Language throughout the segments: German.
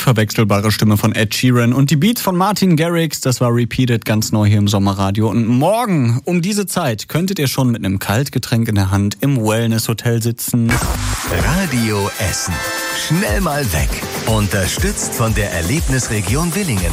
unverwechselbare Stimme von Ed Sheeran und die Beats von Martin Garrix, das war Repeated, ganz neu hier im Sommerradio. Und morgen um diese Zeit könntet ihr schon mit einem Kaltgetränk in der Hand im Wellness-Hotel sitzen. Radio Essen. Schnell mal weg. Unterstützt von der Erlebnisregion Willingen.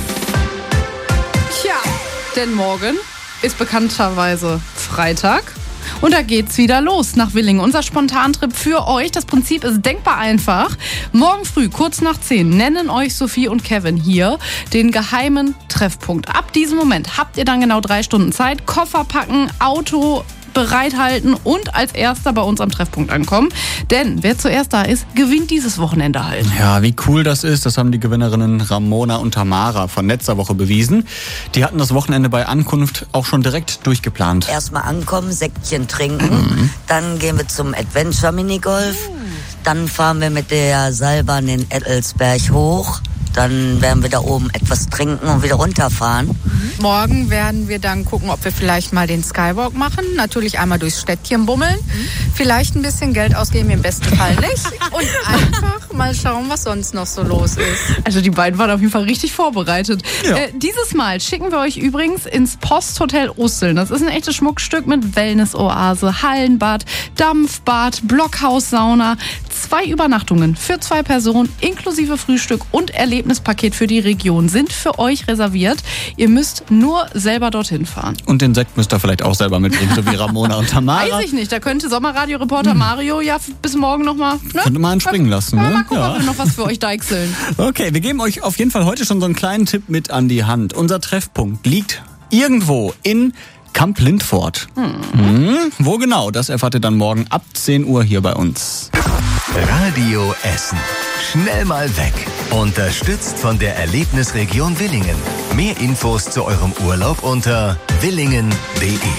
Tja, denn morgen ist bekannterweise Freitag. Und da geht's wieder los nach Willingen. Unser Spontantrip für euch. Das Prinzip ist denkbar einfach. Morgen früh, kurz nach 10, nennen euch Sophie und Kevin hier den geheimen Treffpunkt. Ab diesem Moment habt ihr dann genau 3 Stunden Zeit. Koffer packen, Auto bereithalten und als Erster bei uns am Treffpunkt ankommen. Denn wer zuerst da ist, gewinnt dieses Wochenende halt. Ja, wie cool das ist, das haben die Gewinnerinnen Ramona und Tamara von letzter Woche bewiesen. Die hatten das Wochenende bei Ankunft auch schon direkt durchgeplant. Erstmal ankommen, Säckchen trinken, dann gehen wir zum Adventure Minigolf, dann fahren wir mit der Seilbahn den Ettelsberg hoch. Dann werden wir da oben etwas trinken und wieder runterfahren. Morgen werden wir dann gucken, ob wir vielleicht mal den Skywalk machen. Natürlich einmal durchs Städtchen bummeln. Vielleicht ein bisschen Geld ausgeben, im besten Fall nicht. Und einfach mal schauen, was sonst noch so los ist. Also die beiden waren auf jeden Fall richtig vorbereitet. Ja. Dieses Mal schicken wir euch übrigens ins Posthotel Usseln. Das ist ein echtes Schmuckstück mit Wellness-Oase, Hallenbad, Dampfbad, Blockhaussauna. 2 Übernachtungen für 2 Personen inklusive Frühstück und Erlebnispaket für die Region sind für euch reserviert. Ihr müsst nur selber dorthin fahren. Und den Sekt müsst ihr vielleicht auch selber mitbringen, so wie Ramona und Tamara. Weiß ich nicht, da könnte Sommerradio-Reporter Mario ja bis morgen nochmal... Ne? Könnte man springen lassen. Ne? Mal gucken, ob wir noch was für euch deichseln. Okay, wir geben euch auf jeden Fall heute schon so einen kleinen Tipp mit an die Hand. Unser Treffpunkt liegt irgendwo in Kamp Lindfort. Wo genau, das erfahrt ihr dann morgen ab 10 Uhr hier bei uns. Radio Essen. Schnell mal weg. Unterstützt von der Erlebnisregion Willingen. Mehr Infos zu eurem Urlaub unter willingen.de.